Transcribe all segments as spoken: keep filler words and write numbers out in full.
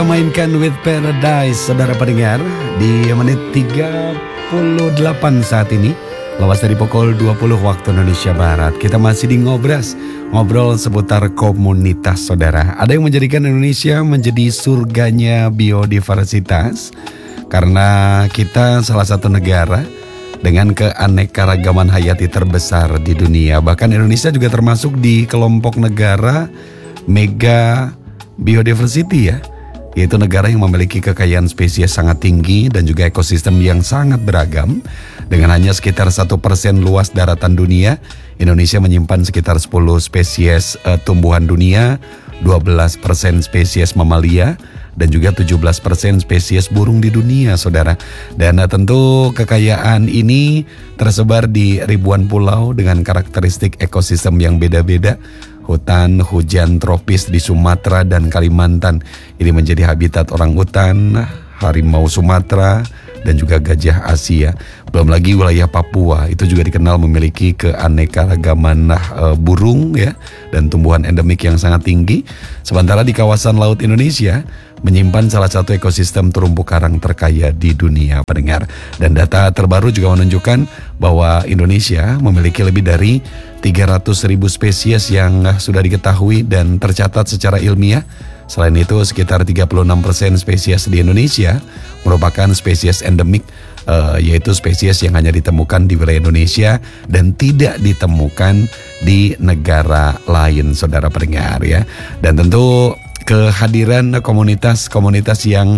Mainkan with Paradise, saudara pendengar, di menit tiga puluh delapan saat ini, lepas dari pukul dua puluh waktu Indonesia Barat. Kita masih di Ngobras, ngobrol seputar komunitas, saudara. Ada yang menjadikan Indonesia menjadi surganya biodiversitas, karena kita salah satu negara dengan keanekaragaman hayati terbesar di dunia. Bahkan Indonesia juga termasuk di kelompok negara mega biodiversity ya, yaitu negara yang memiliki kekayaan spesies sangat tinggi dan juga ekosistem yang sangat beragam. Dengan hanya sekitar satu persen luas daratan dunia, Indonesia menyimpan sekitar sepuluh spesies uh, tumbuhan dunia, dua belas persen spesies mamalia, dan juga tujuh belas persen spesies burung di dunia, saudara. Dan uh, tentu kekayaan ini tersebar di ribuan pulau dengan karakteristik ekosistem yang beda-beda. Hutan hujan tropis di Sumatera dan Kalimantan ini menjadi habitat orangutan, harimau Sumatera, dan juga gajah Asia. Belum lagi wilayah Papua itu juga dikenal memiliki keanekaragaman uh, burung ya, dan tumbuhan endemik yang sangat tinggi. Sementara di kawasan laut Indonesia menyimpan salah satu ekosistem terumbu karang terkaya di dunia, pendengar. Dan data terbaru juga menunjukkan bahwa Indonesia memiliki lebih dari tiga ratus ribu spesies yang sudah diketahui dan tercatat secara ilmiah. Selain itu, sekitar tiga puluh enam persen spesies di Indonesia merupakan spesies endemik, uh, yaitu spesies yang hanya ditemukan di wilayah Indonesia dan tidak ditemukan di negara lain, saudara pendengar ya. Dan tentu kehadiran komunitas-komunitas yang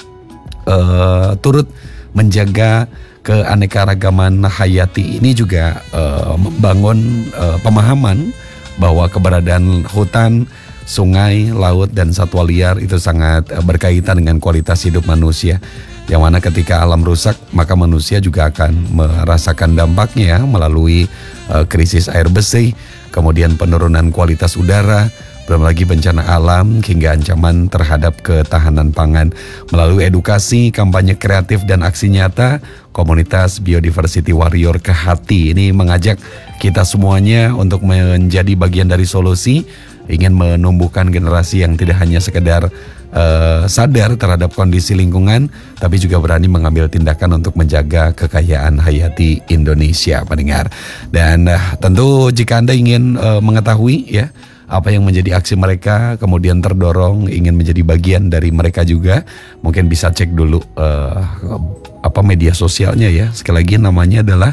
uh, turut menjaga keanekaragaman hayati ini juga uh, membangun uh, pemahaman bahwa keberadaan hutan, sungai, laut, dan satwa liar itu sangat berkaitan dengan kualitas hidup manusia. Yang mana ketika alam rusak, maka manusia juga akan merasakan dampaknya melalui uh, krisis air bersih, kemudian penurunan kualitas udara, belum lagi bencana alam hingga ancaman terhadap ketahanan pangan. Melalui edukasi, kampanye kreatif, dan aksi nyata, komunitas Biodiversity Warrior Kehati ini mengajak kita semuanya untuk menjadi bagian dari solusi, ingin menumbuhkan generasi yang tidak hanya sekedar uh, sadar terhadap kondisi lingkungan, tapi juga berani mengambil tindakan untuk menjaga kekayaan hayati Indonesia, pendengar. Dan uh, tentu jika Anda ingin uh, mengetahui ya apa yang menjadi aksi mereka, kemudian terdorong ingin menjadi bagian dari mereka juga, mungkin bisa cek dulu uh, apa media sosialnya ya. Sekali lagi namanya adalah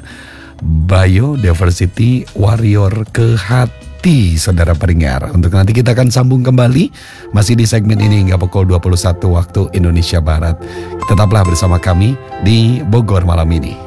Biodiversity Warrior Kehati, saudara pendengar. Untuk nanti kita akan sambung kembali masih di segmen ini hingga pukul dua puluh satu waktu Indonesia Barat. Tetaplah bersama kami di Bogor malam ini.